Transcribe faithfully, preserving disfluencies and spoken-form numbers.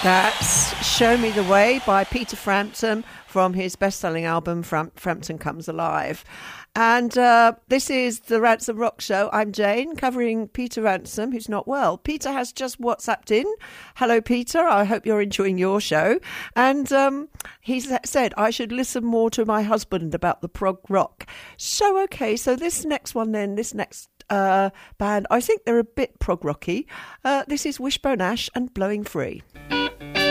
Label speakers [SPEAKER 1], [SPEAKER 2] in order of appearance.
[SPEAKER 1] That's Show Me the Way by Peter Frampton from his best-selling album Fram- Frampton Comes Alive. And uh, this is the Ransom Rock Show. I'm Jane, covering Peter Ransom, who's not well. Peter has just WhatsApped in. Hello, Peter. I hope you're enjoying your show. And um, he said I should listen more to my husband about the prog rock. So, okay, so this next one then, this next uh, band, I think they're a bit prog rocky. Uh, this is Wishbone Ash and Blowing Free.